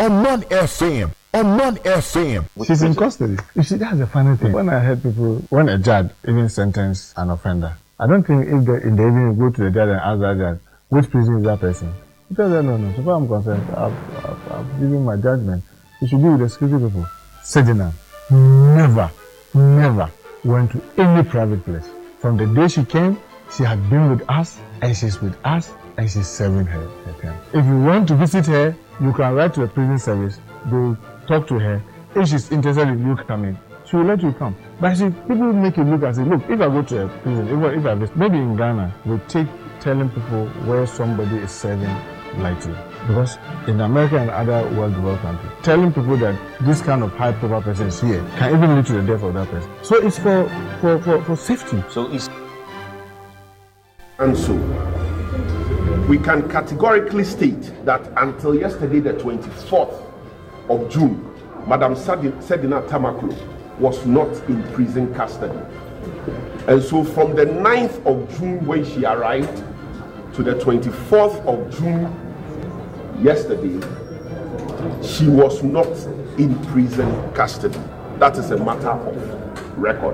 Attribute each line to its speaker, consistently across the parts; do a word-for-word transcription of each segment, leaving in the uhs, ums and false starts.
Speaker 1: on Mon F M. On Mon F M.
Speaker 2: She's in custody. You see, that's the funny thing. When I heard people, when a judge even sentence an offender, I don't think if they, if they even go to the judge and ask that judge, which prison is that person? He tells them, no, no, so far I'm concerned, I've, I've, I've given my judgment. You should be with the security people. Sedina never, never went to any private place. From the day she came, she had been with us, and she's with us, and she's serving her, her term. If you want to visit her, you can write to the prison service, they'll talk to her. If she's interested in you coming, she will let you come. But see, people make it look as if, look, if I go to a prison, if I, if I visit, maybe in Ghana, we take telling people where somebody is serving lightly. Because in America and other well-developed countries, telling people that this kind of high-profile person is here can even lead to the death of that person. So it's for, for, for, for safety.
Speaker 3: So it's...
Speaker 4: And so, we can categorically state that until yesterday, the twenty-fourth of June, Madam Sedina Tamaklo was not in prison custody. And so from the ninth of June when she arrived to the twenty-fourth of June yesterday, she was not in prison custody. That is a matter of record.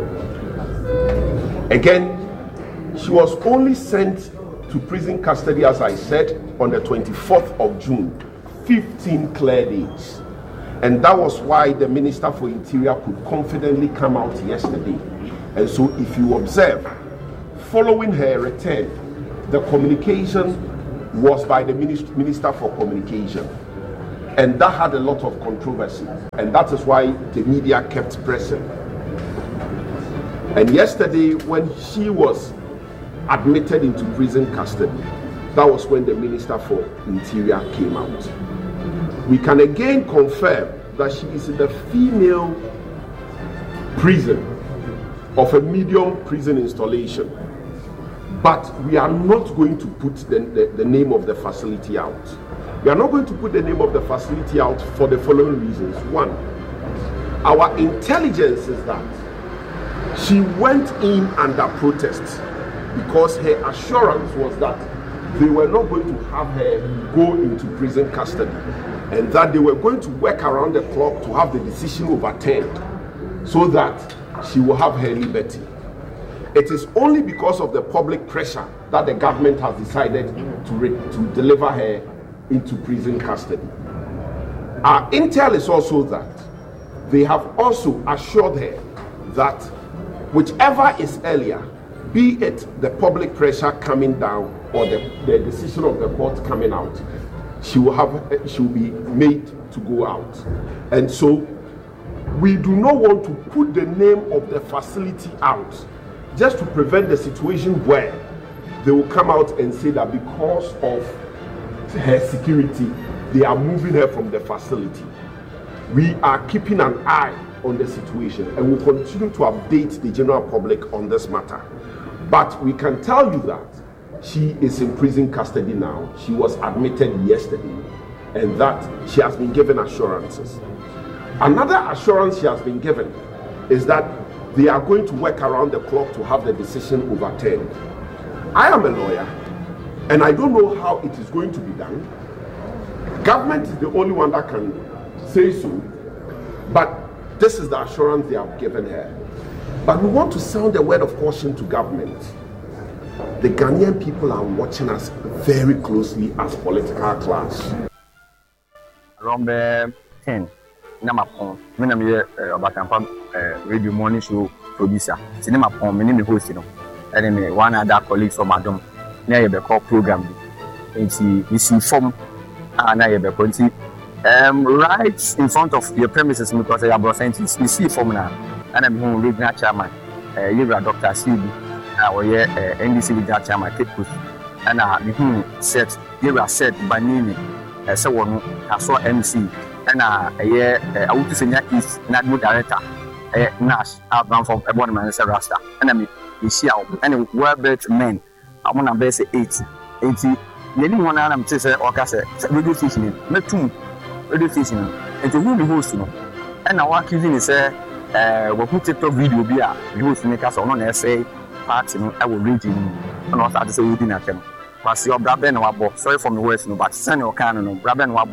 Speaker 4: Again, she was only sent to prison custody, as I said, on the twenty-fourth of June, fifteen clear days. And that was why the Minister for Interior could confidently come out yesterday. And so if you observe, following her return, the communication was by the Minister for Communication. And that had a lot of controversy. And that is why the media kept pressing. And yesterday, when she was admitted into prison custody, that was when the Minister for Interior came out. We can again confirm that she is in the female prison of a medium prison installation. But we are not going to put the, the, the name of the facility out. We are not going to put the name of the facility out for the following reasons. One, our intelligence is that she went in under protest because her assurance was that they were not going to have her go into prison custody and that they were going to work around the clock to have the decision overturned so that she will have her liberty. It is only because of the public pressure that the government has decided to, re- to deliver her into prison custody. Our intel is also that they have also assured her that whichever is earlier, be it the public pressure coming down or the, the decision of the court coming out, she will have she will be made to go out. And so we do not want to put the name of the facility out just to prevent the situation where they will come out and say that because of her security, they are moving her from the facility. We are keeping an eye on the situation and will continue to update the general public on this matter. But we can tell you that she is in prison custody now. She was admitted yesterday, and that she has been given assurances. Another assurance she has been given is that they are going to work around the clock to have the decision overturned. I am a lawyer, and I don't know how it is going to be done. Government is the only one that can say so, but this is the assurance they have given her. But we want to sound a word of caution to government. The Ghanaian people are watching us very closely as political class.
Speaker 3: Around the ten, I'm when I'm here about a radio morning show producer. Cinema Pom, my name is host, you know. And then one other colleague from Madam, near the call program. And see, you see, form, and I have a point. Um, right in front of your premises, because I have brought scientists, you see, form now. And I'm home regional chairman, uh, you're a Doctor C B, our year N D C regional chairman, Cape Coast, and uh, the home set, you're a set by name, as a one, I saw M C, and uh, a year, I would say, is not good director, a Nash, outbound from a one man, a Rasta, and I mean, you see, and well built men, I want to base eighty, eighty, anyone I'm to say, or Cassa, radio station, not two radio station, and to whom the host, and now what you is a Uh, we put TikTok video be a we host make us on essay party no I will read you and also say we didn't attend but your brother no abo sorry from the west no but send your can no brother no abo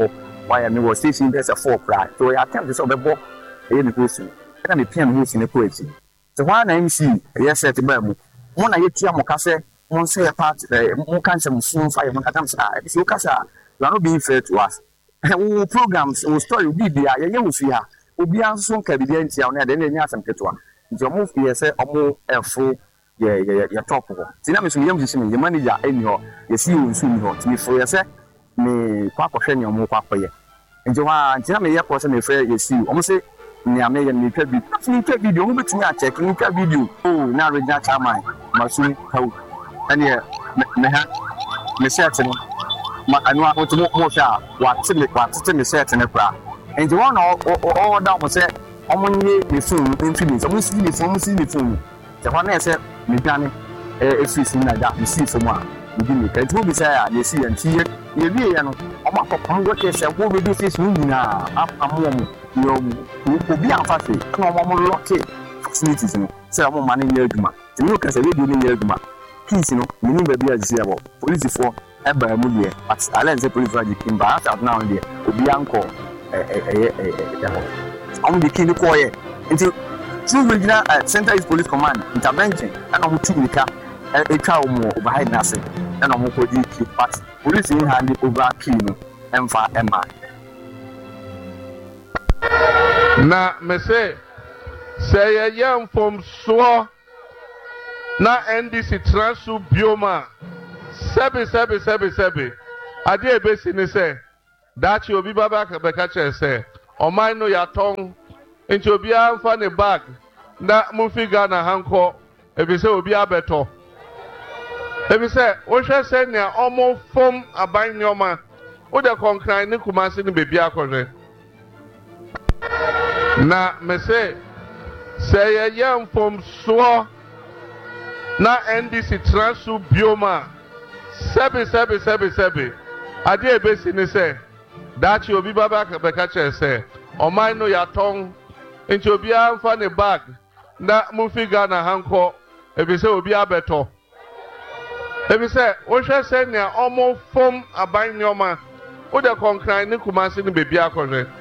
Speaker 3: why I was station there's a four cry. So I attempt to solve the book. Any person. I can be P M who's in the poetry. So one M C, yes, at the Bible. One I hear Mocase, one say a part, one can some soon fire Macadam's eye. If you casa, you are not being fair to us. And programs or story be the eye, you will see her. Obi anso ka evidence ya na de na nya asempetwa nti omo ye se omo efo ye ye ye top ho ti na me so yam jisi me ye manager eni ho ye si won su ni ho ti me fo ye se me kwa kwa hwe ni omo kwa kwa ye nti wa nti na me ye ko se me fre ye si omo se ni ame ye ni twa bi ni twa video omo betumi a check ni twa video oh na original chairman masu hawo eni me ha me set no ma anwa o to mo sha wa ti me wa ti me set ne pra. And you want all down was said, only the phone, infinite, almost see the phone, see the phone. The one I said, Midani, if you see that, you see someone. You give me, it will be said, you see and see it. You be an amount what they said, what we do this movie now, up among you will be unfaithful. No more lucky facilities, say, I'm money near Duma. The new can say, we do near Duma. Please, you know, meaning baby as you have police for ever movie, but I learned the police came back out now and there, will be uncle. I'm the king of Koye. Until two regional Central East Police Command intervention, and I'm two Nika, a cow more behind nothing, and I'm going to keep but police in hand over Kino, and for Emma.
Speaker 5: Na me say, say a young from Swa, na N D C Transu Bioma, Sebi, Sebi, Sebi, Sebi. I did a basin say. That you be back a catcher say, or mine no your tongue into be a funny bag. That movie Ghana Hanko, if you say will be a better. If you say, what shall say near almost form a buying your man, or the concline Nikumas in the baby accord. Na me say, say a young from Swa, na N D C Transu Bioma, Sebi, Sebi, Sebi, Sebi. I did a basin say. That you be back a catcher say, or mine no your tongue into be a funny bag. That movie Ghana Hanko, if you say will be a better. If you say, what shall say near almost form a buying your man, or the concline Nikumas in the baby accord.